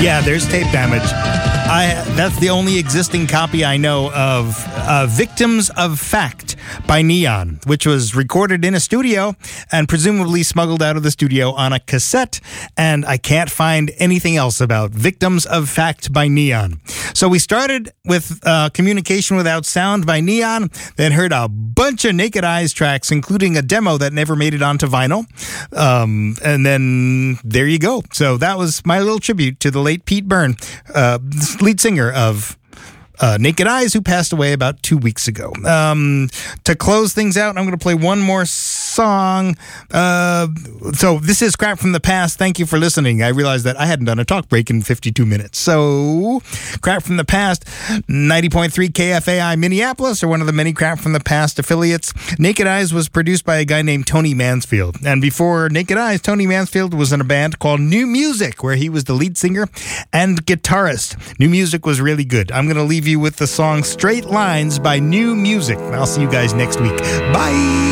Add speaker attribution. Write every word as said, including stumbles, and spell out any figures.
Speaker 1: Yeah, there's tape damage. I that's the only existing copy I know of uh, Victims of Fact by Neon, which was recorded in a studio and presumably smuggled out of the studio on a cassette, and I can't find anything else about Victims of Fact by Neon. So we started with uh, Communication Without Sound by Neon, then heard a bunch of Naked Eyes tracks, including a demo that never made it onto vinyl, um, and then there you go. So that was my little tribute to the late Pete Byrne, uh, lead singer of Uh, Naked Eyes, who passed away about two weeks ago. Um, to close things out, I'm going to play one more song. Uh, so this is Crap from the Past. Thank you for listening. I realized that I hadn't done a talk break in fifty-two minutes. So Crap from the Past, ninety point three K F A I Minneapolis, or one of the many Crap from the Past affiliates. Naked Eyes was produced by a guy named Tony Mansfield. And before Naked Eyes, Tony Mansfield was in a band called New Music, where he was the lead singer and guitarist. New Music was really good. I'm going to leave you with the song Straight Lines by New Music. I'll see you guys next week. Bye!